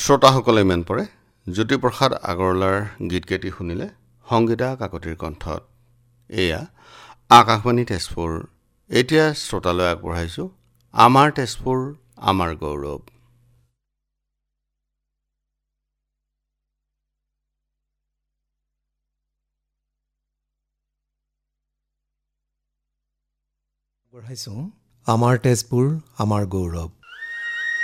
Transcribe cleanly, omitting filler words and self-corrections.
শ্ৰোতাসকলে ইমান পৰে জ্যোতিপ্ৰসাদ আগৰৱালাৰ গীতকেইটি শুনিলে সংগীতা কাকতিৰ কণ্ঠত। এয়া আকাশবাণী তেজপুৰ। এতিয়া শ্ৰোতালৈ আগবঢ়াইছোঁ আমাৰ তেজপুৰ আমাৰ গৌৰৱ। আগবঢ়াইছোঁ আমাৰ তেজপুৰ আমাৰ গৌৰৱ।